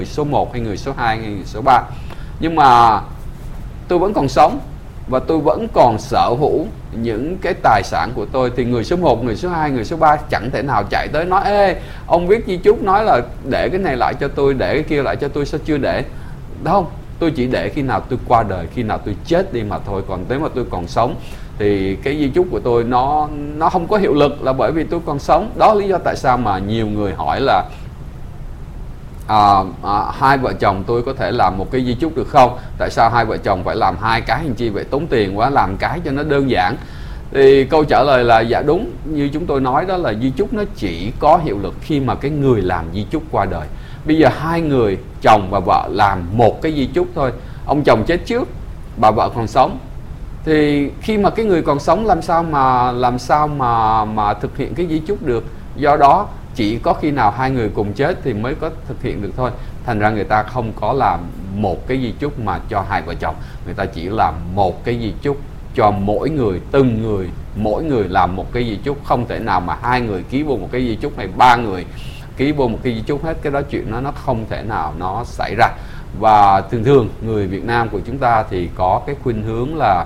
số 1 hay người số 2 hay người số 3. Nhưng mà tôi vẫn còn sống và tôi vẫn còn sở hữu những cái tài sản của tôi, thì người số 1, người số 2, người số 3 chẳng thể nào chạy tới nói: ê, ông viết di chúc nói là để cái này lại cho tôi, để cái kia lại cho tôi, sao chưa để? Không, tôi chỉ để khi nào tôi qua đời, khi nào tôi chết đi mà thôi. Còn nếu mà tôi còn sống thì cái di chúc của tôi nó không có hiệu lực, là bởi vì tôi còn sống. Đó lý do tại sao mà nhiều người hỏi là hai vợ chồng tôi có thể làm một cái di chúc được không? Tại sao hai vợ chồng phải làm hai cái, hình chi vậy tốn tiền quá, làm cái cho nó đơn giản. Thì câu trả lời là dạ đúng, như chúng tôi nói đó, là di chúc nó chỉ có hiệu lực khi mà cái người làm di chúc qua đời. Bây giờ hai người, chồng và vợ, làm một cái di chúc thôi. Ông chồng chết trước, bà vợ còn sống, thì khi mà cái người còn sống làm sao mà thực hiện cái di chúc được. Do đó chỉ có khi nào hai người cùng chết thì mới có thực hiện được thôi. Thành ra người ta không có làm một cái di chúc mà cho hai vợ chồng, người ta chỉ làm một cái di chúc cho mỗi người, từng người, mỗi người làm một cái di chúc. Không thể nào mà hai người ký vô một cái di chúc hay ba người ký vô một cái di chúc hết. Cái đó chuyện nó không thể nào nó xảy ra. Và thường người Việt Nam của chúng ta thì có cái khuynh hướng là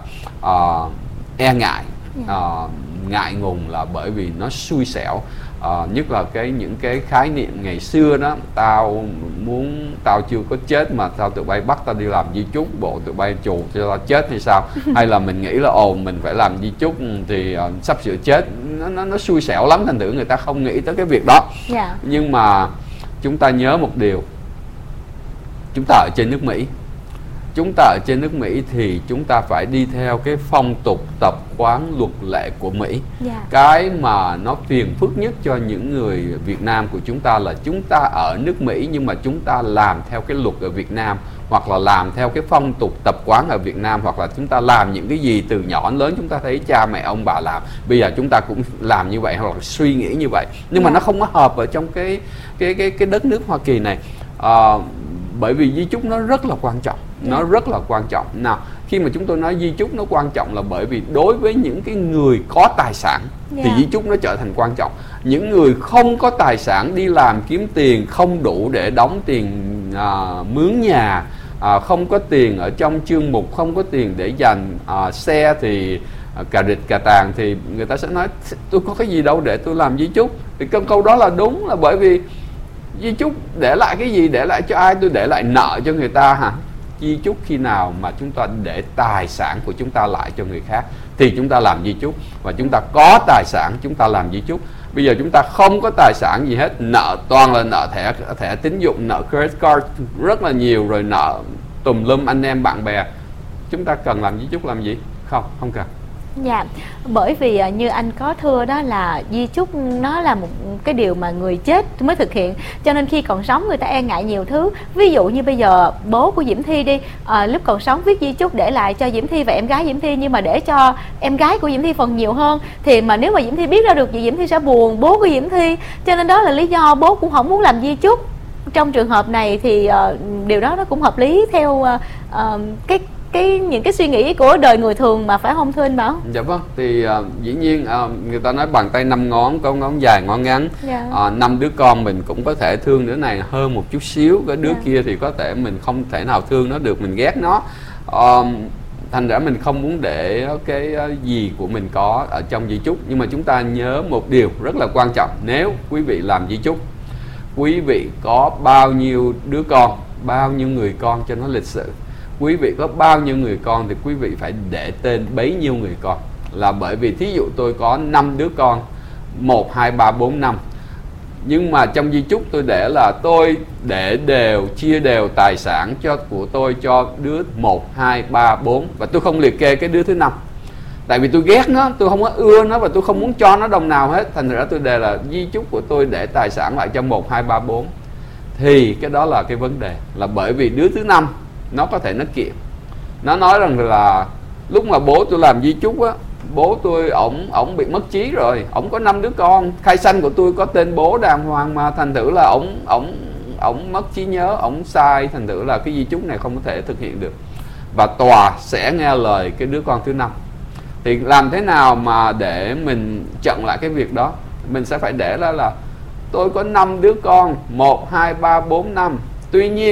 e ngại, ngại ngùng, là bởi vì nó xui xẻo. Nhất là những cái khái niệm ngày xưa đó, tao chưa có chết mà sao tụi bay bắt tao đi làm di chúc, bộ tụi bay chù cho tao chết hay sao? Hay là mình nghĩ là mình phải làm di chúc thì sắp sửa chết, nó xui xẻo lắm, thành thử người ta không nghĩ tới cái việc đó. Nhưng mà chúng ta nhớ một điều, chúng ta ở trên nước Mỹ. Chúng ta ở trên nước Mỹ thì chúng ta phải đi theo cái phong tục tập quán luật lệ của Mỹ. Cái mà nó phiền phức nhất cho những người Việt Nam của chúng ta là chúng ta ở nước Mỹ nhưng mà chúng ta làm theo cái luật ở Việt Nam, hoặc là làm theo cái phong tục tập quán ở Việt Nam, hoặc là chúng ta làm những cái gì từ nhỏ đến lớn chúng ta thấy cha mẹ ông bà làm, bây giờ chúng ta cũng làm như vậy hoặc là suy nghĩ như vậy. Nhưng mà nó không có hợp ở trong cái đất nước Hoa Kỳ này. Bởi vì di chúc nó rất là quan trọng. Nó rất là quan trọng. Nào, khi mà chúng tôi nói di chúc nó quan trọng là bởi vì đối với những cái người có tài sản thì di chúc nó trở thành quan trọng. Những người không có tài sản, đi làm kiếm tiền không đủ để đóng tiền mướn nhà, không có tiền ở trong chương mục, không có tiền để dành xe thì cà rịch cà tàng, thì người ta sẽ nói tôi có cái gì đâu để tôi làm di chúc. Thì câu đó là đúng, là bởi vì di chúc để lại cái gì, để lại cho ai? Tôi để lại nợ cho người ta hả? Di chúc khi nào mà chúng ta để tài sản của chúng ta lại cho người khác thì chúng ta làm di chúc. Và chúng ta có tài sản chúng ta làm di chúc. Bây giờ chúng ta không có tài sản gì hết, nợ toàn là nợ thẻ tín dụng, nợ credit card rất là nhiều, rồi nợ tùm lum anh em bạn bè. Chúng ta cần làm di chúc làm gì? Không cần. Dạ, bởi vì như anh có thưa đó là di chúc nó là một cái điều mà người chết mới thực hiện, cho nên khi còn sống người ta e ngại nhiều thứ. Ví dụ như bây giờ bố của Diễm Thi đi, lúc còn sống viết di chúc để lại cho Diễm Thi và em gái Diễm Thi, nhưng mà để cho em gái của Diễm Thi phần nhiều hơn, thì mà nếu mà Diễm Thi biết ra được thì Diễm Thi sẽ buồn bố của Diễm Thi, cho nên đó là lý do bố cũng không muốn làm di chúc. Trong trường hợp này thì điều đó nó cũng hợp lý theo những cái suy nghĩ của đời người thường mà, phải không thưa anh Bảo? Dạ vâng, thì dĩ nhiên người ta nói bàn tay 5 ngón, có ngón dài ngón ngắn. 5 đứa con mình cũng có thể thương đứa này hơn một chút xíu, cái đứa kia thì có thể mình không thể nào thương nó được, mình ghét nó. Thành ra mình không muốn để cái gì của mình có ở trong di chúc. Nhưng mà chúng ta nhớ một điều rất là quan trọng, nếu quý vị làm di chúc, quý vị có bao nhiêu đứa con, bao nhiêu người con cho nó lịch sự. Quý vị có bao nhiêu người con thì quý vị phải để tên bấy nhiêu người con. Là bởi vì thí dụ tôi có 5 đứa con, 1, 2, 3, 4, 5. Nhưng mà trong di chúc tôi để là tôi để chia đều tài sản của tôi cho đứa 1, 2, 3, 4. Và tôi không liệt kê cái đứa thứ 5. Tại vì tôi ghét nó, tôi không có ưa nó và tôi không muốn cho nó đồng nào hết. Thành ra tôi đề là di chúc của tôi để tài sản lại cho 1, 2, 3, 4. Thì cái đó là cái vấn đề. Là bởi vì đứa thứ 5 nó có thể nó kiện, nó nói rằng là lúc mà bố tôi làm di chúc á, bố tôi ổng bị mất trí rồi, ổng có 5 đứa con, khai sanh của tôi có tên bố đàng hoàng mà, thành thử là ổng mất trí nhớ, ổng sai, thành thử là cái di chúc này không có thể thực hiện được. Và tòa sẽ nghe lời cái đứa con thứ 5. Thì làm thế nào mà để mình chặn lại cái việc đó? Mình sẽ phải để là tôi có 5 đứa con, 1, 2, 3, 4, 5. Tuy nhiên